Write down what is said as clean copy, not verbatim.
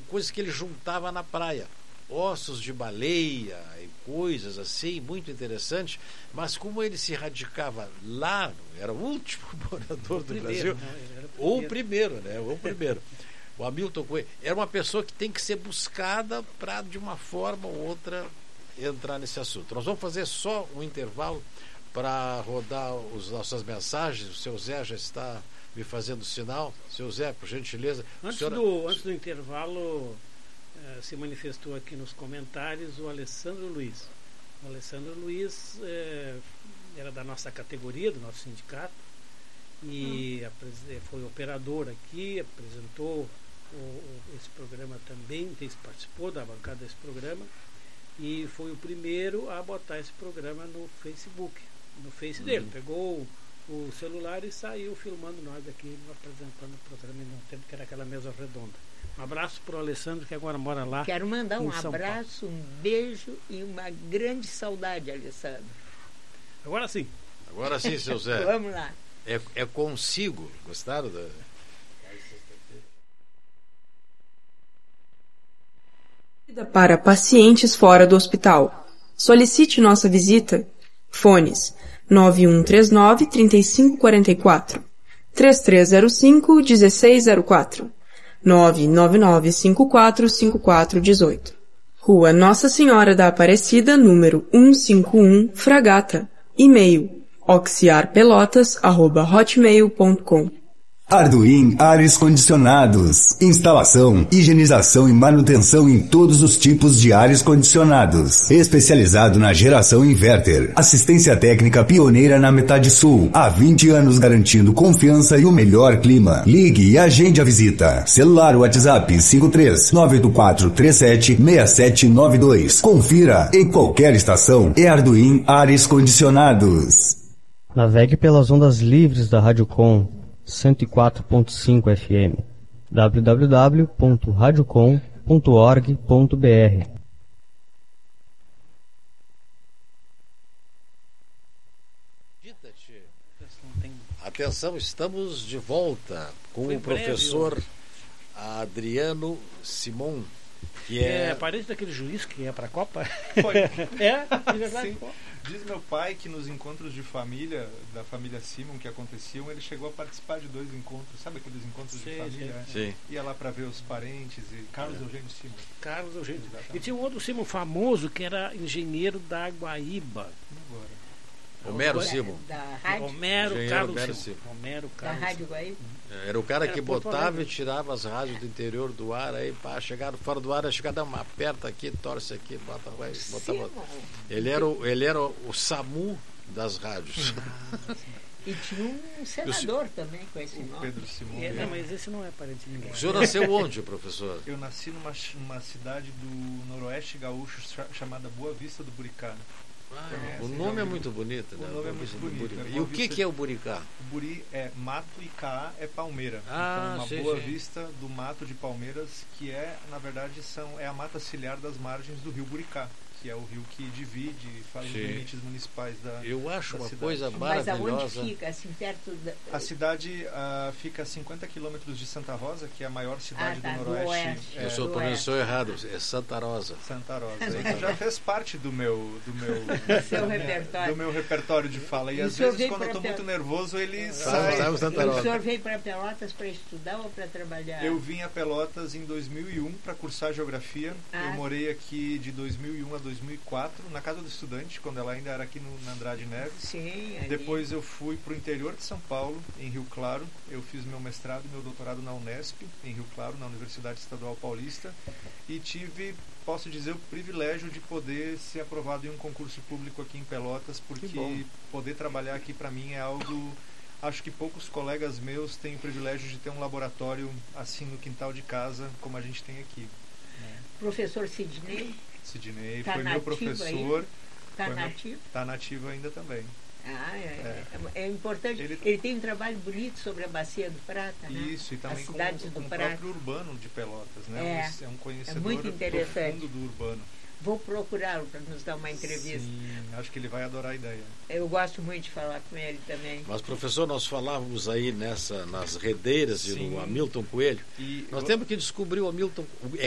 coisas que ele juntava na praia. Ossos de baleia e coisas assim, muito interessante, mas como ele se radicava lá, era o último morador do Brasil, ou o primeiro, né? Ou o primeiro. O Hamilton Coelho era uma pessoa que tem que ser buscada para, de uma forma ou outra, entrar nesse assunto. Nós vamos fazer só um intervalo para rodar as nossas mensagens. O seu Zé já está me fazendo sinal. Seu Zé, por gentileza. Antes do intervalo, se manifestou aqui nos comentários o Alessandro Luiz. O Alessandro Luiz era da nossa categoria, do nosso sindicato, e foi operador aqui, apresentou esse programa também, participou da bancada desse programa, e foi o primeiro a botar esse programa no Facebook, no Face dele. Pegou o celular e saiu filmando nós aqui, apresentando o programa no tempo que era aquela mesa redonda. Um abraço para o Alessandro, que agora mora lá. Quero mandar um abraço, um beijo e uma grande saudade, Alessandro. Agora sim. Agora sim, seu Zé. Vamos lá. É consigo. Gostaram da... Para pacientes fora do hospital. Solicite nossa visita. Fones 9139-3544, 3305-1604, 999545418. Rua Nossa Senhora da Aparecida, número 151, Fragata. E-mail oxiarpelotas@hotmail.com. Arduin Ares Condicionados. Instalação, higienização e manutenção em todos os tipos de ares condicionados. Especializado na geração inverter. Assistência técnica pioneira na metade sul. Há 20 anos garantindo confiança e o melhor clima. Ligue e agende a visita. Celular WhatsApp 53-98437-6792. Confira em qualquer estação. É Arduin Ares Condicionados. Navegue pelas ondas livres da Rádio Com 104.5 FM, www.radiocom.org.br. Atenção, estamos de volta com o professor Adriano Simon, que é parente daquele juiz que é para a Copa. Foi. É verdade. Sim. Diz meu pai que nos encontros de família, da família Simon, que aconteciam, ele chegou a participar de 2 encontros, sabe aqueles encontros de família? Sim. Ia lá para ver os parentes, e Carlos Eugênio Simon. Carlos Eugênio. E tinha um outro Simon famoso que era engenheiro da Guaíba. Homero Simon. Da rádio? Homero Carlos Simon. Homero Da Carlos Rádio Guaíba? Era o cara que botava e tirava as rádios do interior do ar, aí chegaram fora do ar, aí chegava, aperta aqui, torce aqui, bota. Ele era o SAMU das rádios. E tinha um senador também com esse nome. Pedro Simon. Não, mas esse não é parente de ninguém. O senhor nasceu onde, professor? Eu nasci numa cidade do noroeste gaúcho chamada Boa Vista do Buricá. O nome é muito bonito, né? O nome é muito bonito. E o que é o Buricá? O Buri é mato e Caá é palmeira. Então, uma boa vista do mato de palmeiras, que na verdade, é a mata ciliar das margens do rio Buricá, que é o rio que divide, faz os limites municipais da Eu acho da uma cidade. coisa Mas maravilhosa. aonde fica? Assim, perto da... A cidade fica a 50 quilômetros de Santa Rosa, que é a maior cidade do noroeste. Oeste. O senhor pronunciou errado, é Santa Rosa. Santa Rosa. Isso já fez parte do meu seu repertório. Do meu repertório de fala. E às vezes, quando eu estou muito nervoso, ele sai. O senhor veio para Pelotas para estudar ou para trabalhar? Eu vim a Pelotas em 2001 para cursar geografia. Eu morei aqui de 2001 a 2004, na Casa do Estudante, quando ela ainda era aqui na Andrade Neves. Sim, depois eu fui para o interior de São Paulo, em Rio Claro. Eu fiz meu mestrado e meu doutorado na Unesp, em Rio Claro, na Universidade Estadual Paulista. E tive, posso dizer, o privilégio de poder ser aprovado em um concurso público aqui em Pelotas, porque poder trabalhar aqui para mim é algo... Acho que poucos colegas meus têm o privilégio de ter um laboratório assim no quintal de casa, como a gente tem aqui. Professor Sidney foi meu professor. Está nativo? Está nativo ainda também. É importante. Ele tem um trabalho bonito sobre a Bacia do Prata, né? Isso, e também com o próprio urbano de Pelotas, né? É um conhecedor muito interessante. profundo do urbano. Vou procurá-lo para nos dar uma entrevista. Sim, acho que ele vai adorar a ideia. Eu gosto muito de falar com ele também. Mas, professor, nós falávamos aí nas redeiras e no Hamilton Coelho. Nós temos que descobrir o Hamilton.